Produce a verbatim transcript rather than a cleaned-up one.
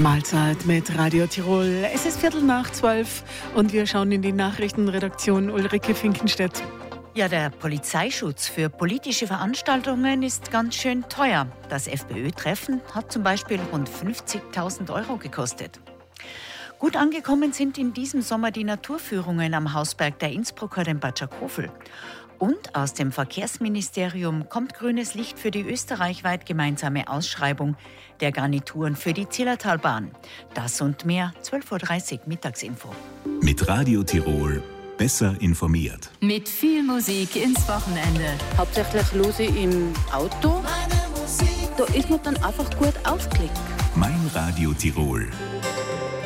Mahlzeit mit Radio Tirol. Es ist Viertel nach zwölf und wir schauen in die Nachrichtenredaktion. Ulrike Finkenstedt. Ja, der Polizeischutz für politische Veranstaltungen ist ganz schön teuer. Das FPÖ-Treffen hat zum Beispiel rund fünfzigtausend Euro gekostet. Gut angekommen sind in diesem Sommer die Naturführungen am Hausberg der Innsbrucker, den Batschakofel. Und aus dem Verkehrsministerium kommt grünes Licht für die österreichweit gemeinsame Ausschreibung der Garnituren für die Zillertalbahn. Das und mehr, zwölf Uhr dreißig Mittagsinfo. Mit Radio Tirol besser informiert. Mit viel Musik ins Wochenende. Hauptsächlich lose im Auto. Da ist man dann einfach gut aufgelegt. Mein Radio Tirol.